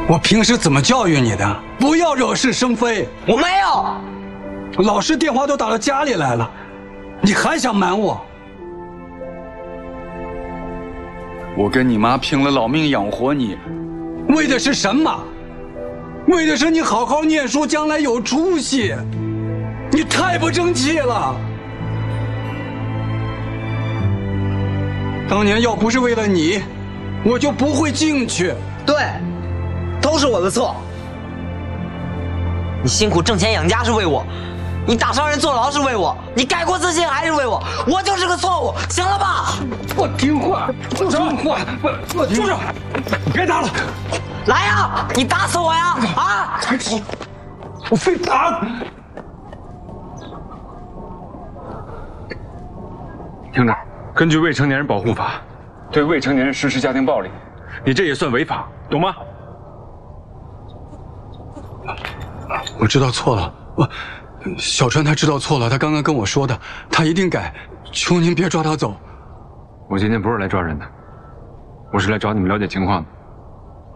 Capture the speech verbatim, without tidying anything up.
我平时怎么教育你的？不要惹是生非。 我没有。 老师电话都打到家里来了，你还想瞒我？我跟你妈拼了老命养活你，为的是什么？为的是你好好念书，将来有出息。你太不争气了！当年要不是为了你，我就不会进去。 对，都是我的错。你辛苦挣钱养家是为我，你打伤人坐牢是为我，你改过自新还是为我，我就是个错误，行了吧？ 我听话，住手！我我住手！别打了！ 来呀，你打死我呀！啊！ 我非打！ 听着，根据《未成年人保护法》，对未成年人实施家庭暴力，你这也算违法，懂吗？ 我知道错了，我小川他知道错了，他刚刚跟我说的，他一定改。求您别抓他走。 我今天不是来抓人的，我是来找你们了解情况的。